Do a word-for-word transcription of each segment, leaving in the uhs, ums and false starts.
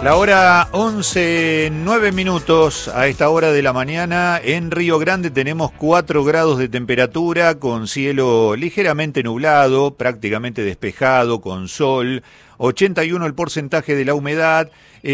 La hora once, nueve minutos. A esta hora de la mañana en Río Grande tenemos cuatro grados de temperatura con cielo ligeramente nublado, prácticamente despejado, con sol, ochenta y uno el porcentaje de la humedad,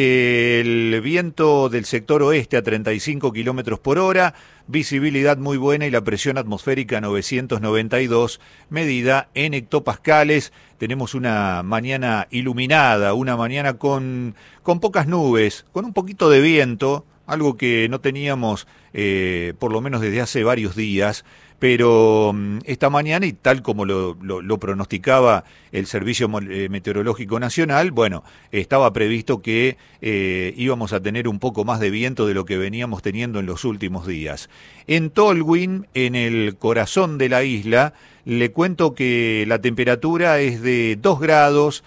eh, el viento del sector oeste a treinta y cinco kilómetros por hora, visibilidad muy buena y la presión atmosférica novecientos noventa y dos, medida en hectopascales. Tenemos una mañana iluminada, una mañana con, con pocas nubes, con un poquito de viento, algo que no teníamos eh, por lo menos desde hace varios días, pero um, esta mañana, y tal como lo, lo, lo pronosticaba el Servicio Meteorológico Nacional, bueno, estaba previsto que eh, íbamos a tener un poco más de viento de lo que veníamos teniendo en los últimos días. En Tolwyn, en el corazón de la isla, le cuento que la temperatura es de dos grados,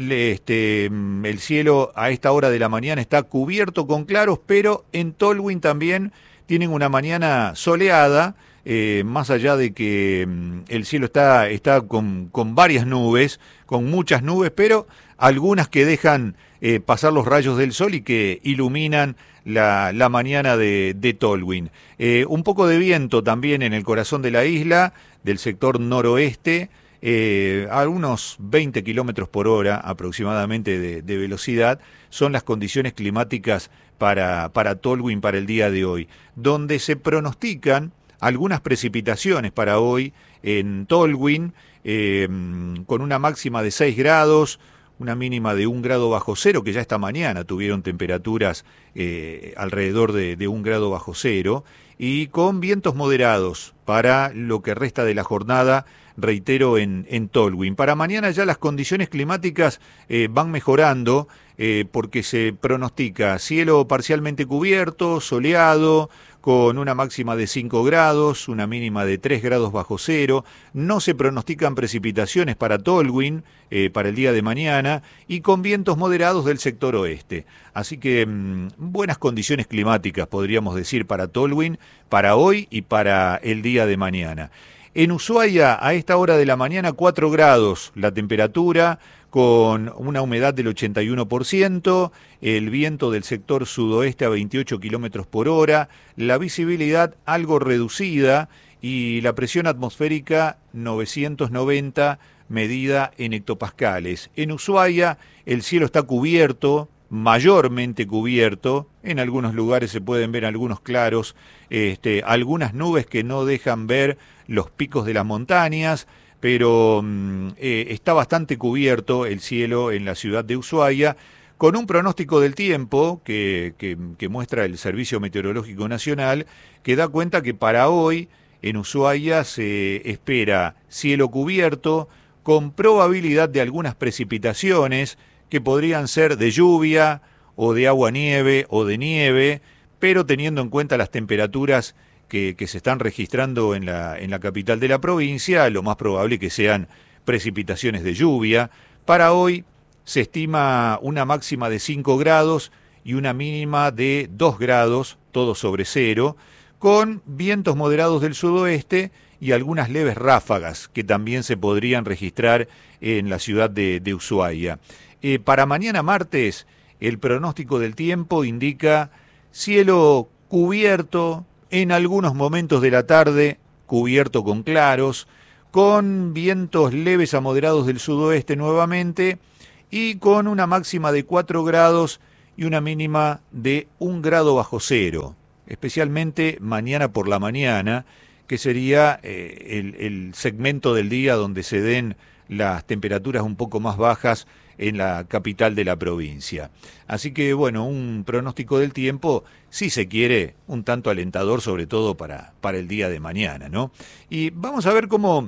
este, el cielo a esta hora de la mañana está cubierto con claros, pero en Tolwyn también tienen una mañana soleada, eh, más allá de que mm, el cielo está, está con, con varias nubes, con muchas nubes, pero algunas que dejan eh, pasar los rayos del sol y que iluminan la, la mañana de, de Tolwyn. Eh, un poco de viento también en el corazón de la isla, del sector noroeste, eh, a unos veinte kilómetros por hora aproximadamente de, de velocidad, son las condiciones climáticas para, para Tolwyn para el día de hoy, donde se pronostican algunas precipitaciones para hoy en Tolwyn, eh, con una máxima de seis grados, una mínima de un grado bajo cero, que ya esta mañana tuvieron temperaturas eh, alrededor de, de un grado bajo cero, y con vientos moderados para lo que resta de la jornada, reitero, en, en Tolwyn. Para mañana ya las condiciones climáticas eh, van mejorando, eh, porque se pronostica cielo parcialmente cubierto, soleado, con una máxima de cinco grados, una mínima de tres grados bajo cero. No se pronostican precipitaciones para Tolwyn eh, para el día de mañana, y con vientos moderados del sector oeste. Así que mmm, buenas condiciones climáticas, podríamos decir, para Tolwyn, para hoy y para el día de mañana. En Ushuaia, a esta hora de la mañana, cuatro grados la temperatura, con una humedad del ochenta y uno por ciento, el viento del sector sudoeste a veintiocho kilómetros por hora, la visibilidad algo reducida y la presión atmosférica novecientos noventa, medida en hectopascales. En Ushuaia el cielo está cubierto, mayormente cubierto, en algunos lugares se pueden ver algunos claros, este, algunas nubes que no dejan ver los picos de las montañas, pero eh, está bastante cubierto el cielo en la ciudad de Ushuaia, con un pronóstico del tiempo que, que, que muestra el Servicio Meteorológico Nacional, que da cuenta que para hoy en Ushuaia se espera cielo cubierto, con probabilidad de algunas precipitaciones que podrían ser de lluvia o de agua-nieve o de nieve, pero teniendo en cuenta las temperaturas Que, que se están registrando en la, en la capital de la provincia, lo más probable que sean precipitaciones de lluvia. Para hoy se estima una máxima de cinco grados y una mínima de dos grados, todo sobre cero, con vientos moderados del sudoeste y algunas leves ráfagas que también se podrían registrar en la ciudad de, de Ushuaia. Eh, para mañana martes, el pronóstico del tiempo indica cielo cubierto, en algunos momentos de la tarde, cubierto con claros, con vientos leves a moderados del sudoeste nuevamente, y con una máxima de cuatro grados y una mínima de un grado bajo cero, especialmente mañana por la mañana, que sería eh, el, el segmento del día donde se den las temperaturas un poco más bajas en la capital de la provincia. Así que, bueno, un pronóstico del tiempo, si se quiere, un tanto alentador, sobre todo para, para el día de mañana, ¿no? Y vamos a ver cómo,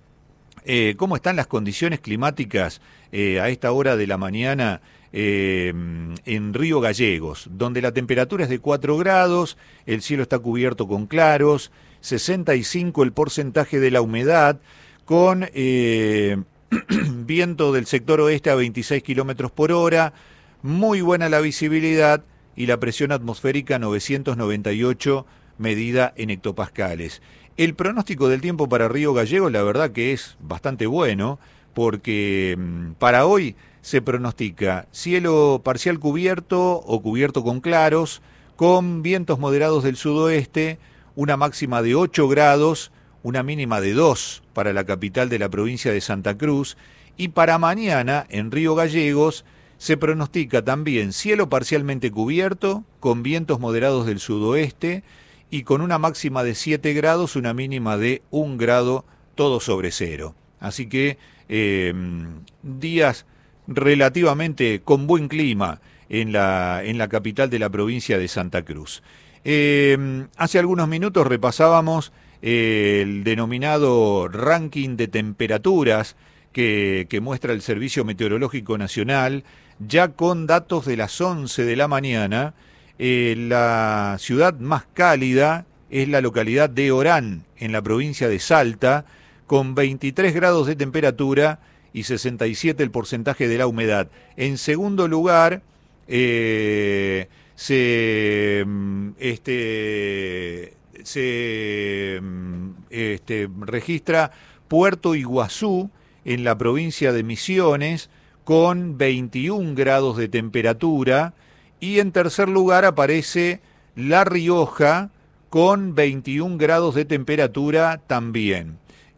eh, cómo están las condiciones climáticas eh, a esta hora de la mañana eh, en Río Gallegos, donde la temperatura es de cuatro grados, el cielo está cubierto con claros, sesenta y cinco el porcentaje de la humedad, con Eh, viento del sector oeste a veintiséis kilómetros por hora, muy buena la visibilidad y la presión atmosférica novecientos noventa y ocho, medida en hectopascales. El pronóstico del tiempo para Río Gallegos, la verdad que es bastante bueno, porque para hoy se pronostica cielo parcial cubierto o cubierto con claros, con vientos moderados del sudoeste, una máxima de ocho grados, una mínima de dos para la capital de la provincia de Santa Cruz, y para mañana en Río Gallegos se pronostica también cielo parcialmente cubierto, con vientos moderados del sudoeste y con una máxima de siete grados, una mínima de un grado, todo sobre cero. Así que eh, días relativamente con buen clima en la, en la capital de la provincia de Santa Cruz. Eh, hace algunos minutos repasábamos eh, el denominado ranking de temperaturas que, que muestra el Servicio Meteorológico Nacional, ya con datos de las once de la mañana. Eh, la ciudad más cálida es la localidad de Orán, en la provincia de Salta, con veintitrés grados de temperatura y sesenta y siete el porcentaje de la humedad. En segundo lugar, eh, se, este, se este, registra Puerto Iguazú, en la provincia de Misiones, con veintiún grados de temperatura, y en tercer lugar aparece La Rioja, con veintiún grados de temperatura también.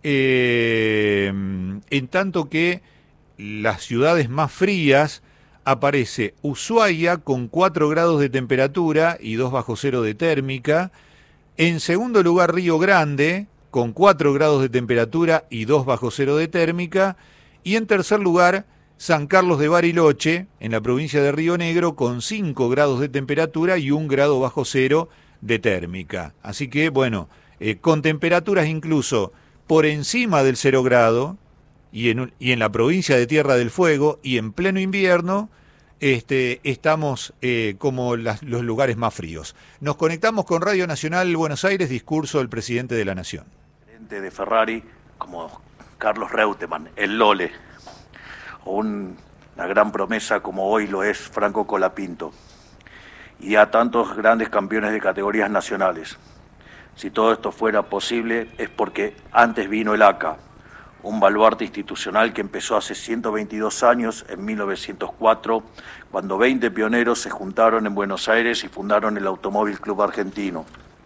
Eh, en tanto que las ciudades más frías aparece Ushuaia con cuatro grados de temperatura y dos bajo cero de térmica. En segundo lugar Río Grande con cuatro grados de temperatura y dos bajo cero de térmica. Y en tercer lugar San Carlos de Bariloche, en la provincia de Río Negro, con cinco grados de temperatura y un grado bajo cero de térmica. Así que, bueno, eh, con temperaturas incluso por encima del cero grado, y en, y en la provincia de Tierra del Fuego, y en pleno invierno, este, estamos eh, como las, los lugares más fríos. Nos conectamos con Radio Nacional Buenos Aires, discurso del presidente de la Nación. De Ferrari, como Carlos Reutemann, el Lole, o un, una gran promesa como hoy lo es Franco Colapinto, y a tantos grandes campeones de categorías nacionales. Si todo esto fuera posible es porque antes vino el A C A, un baluarte institucional que empezó hace ciento veintidós años, en mil novecientos cuatro, cuando veinte pioneros se juntaron en Buenos Aires y fundaron el Automóvil Club Argentino.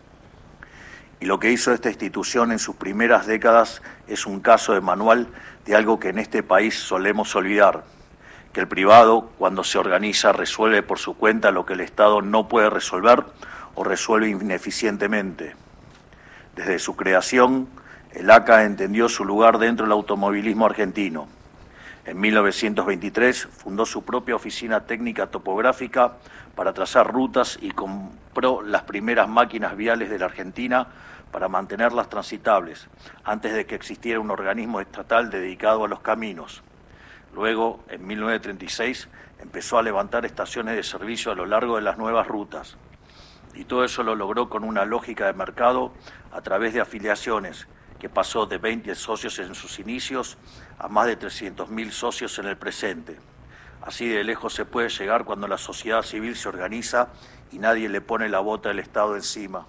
Y lo que hizo esta institución en sus primeras décadas es un caso de manual de algo que en este país solemos olvidar, que el privado, cuando se organiza, resuelve por su cuenta lo que el Estado no puede resolver o resuelve ineficientemente. Desde su creación, el A C A entendió su lugar dentro del automovilismo argentino. En mil novecientos veintitrés fundó su propia oficina técnica topográfica para trazar rutas y compró las primeras máquinas viales de la Argentina para mantenerlas transitables, antes de que existiera un organismo estatal dedicado a los caminos. Luego, en mil novecientos treinta y seis, empezó a levantar estaciones de servicio a lo largo de las nuevas rutas. Y todo eso lo logró con una lógica de mercado a través de afiliaciones, que pasó de veinte socios en sus inicios a más de trescientos mil socios en el presente. Así de lejos se puede llegar cuando la sociedad civil se organiza y nadie le pone la bota del Estado encima.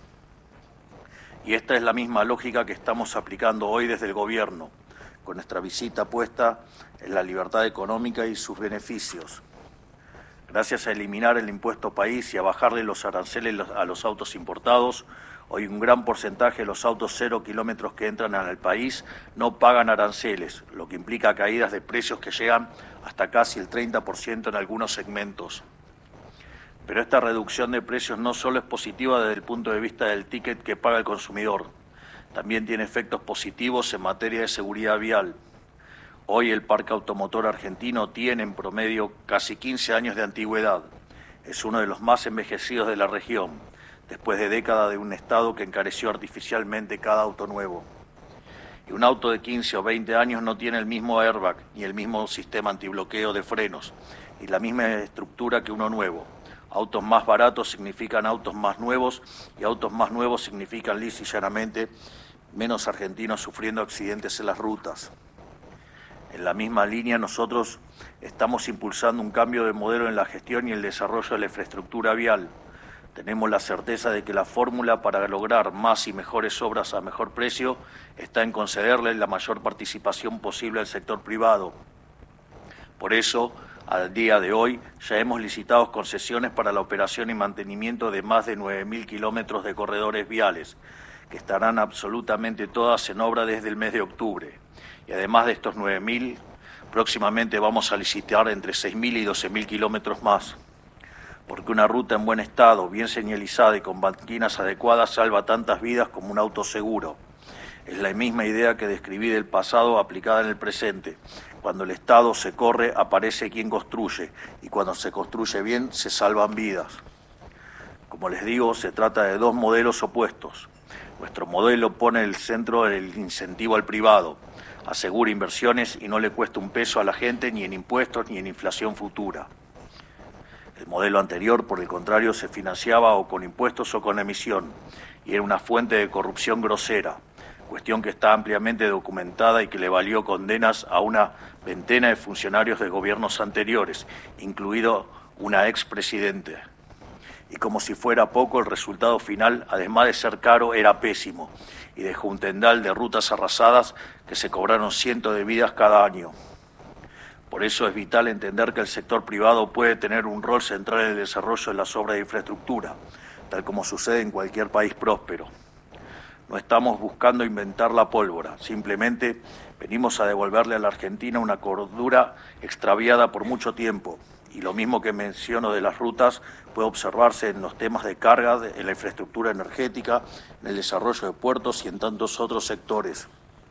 Y esta es la misma lógica que estamos aplicando hoy desde el gobierno, con nuestra visita puesta en la libertad económica y sus beneficios. Gracias a eliminar el impuesto país y a bajarle los aranceles a los autos importados, hoy un gran porcentaje de los autos cero kilómetros que entran en el país no pagan aranceles, lo que implica caídas de precios que llegan hasta casi el treinta por ciento en algunos segmentos. Pero esta reducción de precios no solo es positiva desde el punto de vista del ticket que paga el consumidor, también tiene efectos positivos en materia de seguridad vial. Hoy el parque automotor argentino tiene en promedio casi quince años de antigüedad. Es uno de los más envejecidos de la región, después de décadas de un Estado que encareció artificialmente cada auto nuevo. Y un auto de quince o veinte años no tiene el mismo airbag, ni el mismo sistema antibloqueo de frenos, ni la misma estructura que uno nuevo. Autos más baratos significan autos más nuevos, y autos más nuevos significan lisa y llanamente menos argentinos sufriendo accidentes en las rutas. En la misma línea, nosotros estamos impulsando un cambio de modelo en la gestión y el desarrollo de la infraestructura vial. Tenemos la certeza de que la fórmula para lograr más y mejores obras a mejor precio está en concederle la mayor participación posible al sector privado. Por eso, Al día de hoy ya hemos licitado concesiones para la operación y mantenimiento de más de nueve mil kilómetros de corredores viales, que estarán absolutamente todas en obra desde el mes de octubre. Y además de estos nueve mil, próximamente vamos a licitar entre seis mil y doce mil kilómetros más. Porque una ruta en buen estado, bien señalizada y con banquinas adecuadas salva tantas vidas como un auto seguro. Es la misma idea que describí del pasado aplicada en el presente. Cuando el Estado se corre, aparece quien construye, y cuando se construye bien, se salvan vidas. Como les digo, se trata de dos modelos opuestos. Nuestro modelo pone el centro en el incentivo al privado, asegura inversiones y no le cuesta un peso a la gente ni en impuestos ni en inflación futura. El modelo anterior, por el contrario, se financiaba o con impuestos o con emisión, y era una fuente de corrupción grosera, cuestión que está ampliamente documentada y que le valió condenas a una veintena de funcionarios de gobiernos anteriores, incluido una expresidente. Y como si fuera poco, el resultado final, además de ser caro, era pésimo, y dejó un tendal de rutas arrasadas que se cobraron cientos de vidas cada año. Por eso es vital entender que el sector privado puede tener un rol central en el desarrollo de las obras de infraestructura, tal como sucede en cualquier país próspero. No estamos buscando inventar la pólvora, simplemente venimos a devolverle a la Argentina una cordura extraviada por mucho tiempo. Y lo mismo que menciono de las rutas puede observarse en los temas de carga, en la infraestructura energética, en el desarrollo de puertos y en tantos otros sectores.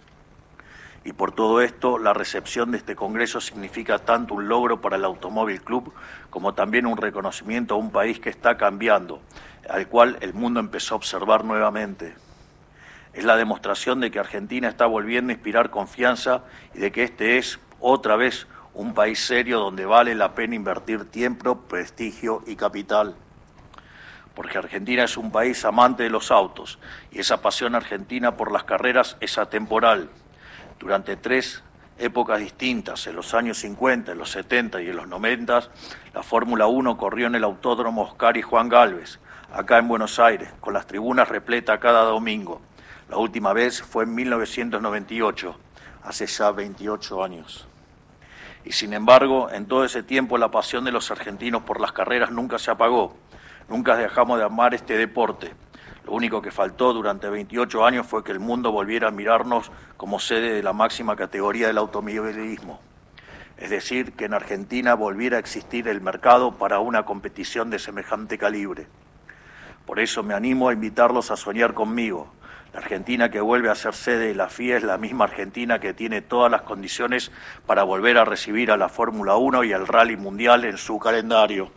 Y por todo esto, la recepción de este Congreso significa tanto un logro para el Automóvil Club como también un reconocimiento a un país que está cambiando, al cual el mundo empezó a observar nuevamente. Es la demostración de que Argentina está volviendo a inspirar confianza y de que este es, otra vez, un país serio donde vale la pena invertir tiempo, prestigio y capital. Porque Argentina es un país amante de los autos y esa pasión argentina por las carreras es atemporal. Durante tres épocas distintas, en los años cincuenta, en los setenta y en los noventa, la Fórmula uno corrió en el Autódromo Oscar y Juan Gálvez, acá en Buenos Aires, con las tribunas repletas cada domingo. La última vez fue en mil novecientos noventa y ocho, hace ya veintiocho años. Y sin embargo, en todo ese tiempo la pasión de los argentinos por las carreras nunca se apagó. Nunca dejamos de amar este deporte. Lo único que faltó durante veintiocho años fue que el mundo volviera a mirarnos como sede de la máxima categoría del automovilismo. Es decir, que en Argentina volviera a existir el mercado para una competición de semejante calibre. Por eso me animo a invitarlos a soñar conmigo. La Argentina que vuelve a ser sede de la F I A es la misma Argentina que tiene todas las condiciones para volver a recibir a la Fórmula uno y al Rally Mundial en su calendario.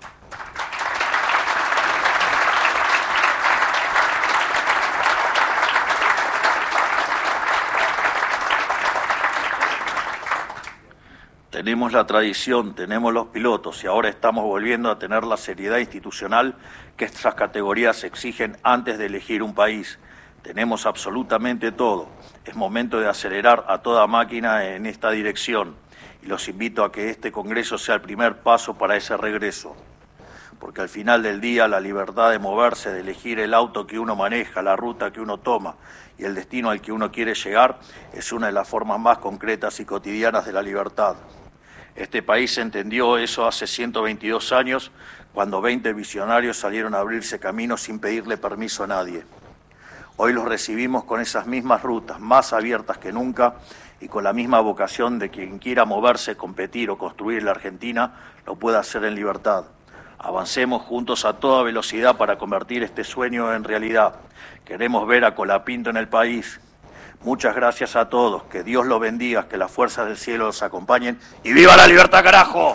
Tenemos la tradición, tenemos los pilotos y ahora estamos volviendo a tener la seriedad institucional que estas categorías exigen antes de elegir un país. Tenemos absolutamente todo. Es momento de acelerar a toda máquina en esta dirección y los invito a que este Congreso sea el primer paso para ese regreso. Porque al final del día la libertad de moverse, de elegir el auto que uno maneja, la ruta que uno toma y el destino al que uno quiere llegar es una de las formas más concretas y cotidianas de la libertad. Este país entendió eso hace ciento veintidós años cuando veinte visionarios salieron a abrirse caminos sin pedirle permiso a nadie. Hoy los recibimos con esas mismas rutas, más abiertas que nunca y con la misma vocación de que quien quiera moverse, competir o construir la Argentina lo pueda hacer en libertad. Avancemos juntos a toda velocidad para convertir este sueño en realidad. Queremos ver a Colapinto en el país. Muchas gracias a todos, que Dios los bendiga, que las fuerzas del cielo los acompañen y ¡viva la libertad, carajo!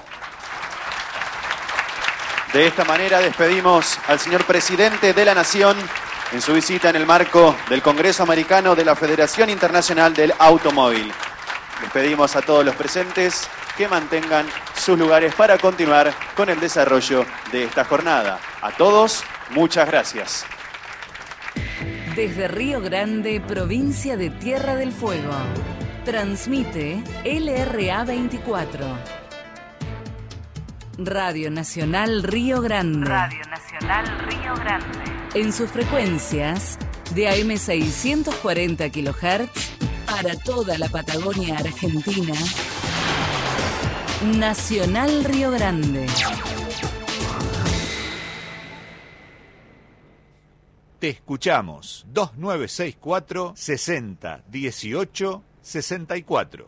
De esta manera despedimos al señor presidente de la Nación en su visita en el marco del Congreso Americano de la Federación Internacional del Automóvil. Les pedimos a todos los presentes que mantengan sus lugares para continuar con el desarrollo de esta jornada. A todos, muchas gracias. Desde Río Grande, provincia de Tierra del Fuego, transmite L R A veinticuatro. Radio Nacional Río Grande. Radio Nacional Río Grande. En sus frecuencias de A M seiscientos cuarenta kilohertz para toda la Patagonia Argentina Nacional Río Grande. Te escuchamos. dos nueve seis cuatro, sesenta, dieciocho, sesenta y cuatro.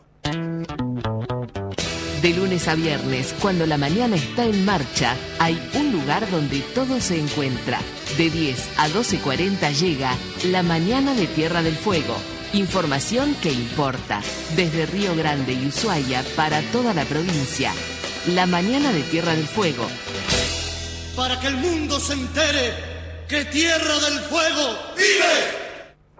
De lunes a viernes, cuando la mañana está en marcha, hay un lugar donde todo se encuentra. De diez a doce cuarenta llega La Mañana de Tierra del Fuego. Información que importa. Desde Río Grande y Ushuaia para toda la provincia. La Mañana de Tierra del Fuego. Para que el mundo se entere que Tierra del Fuego vive.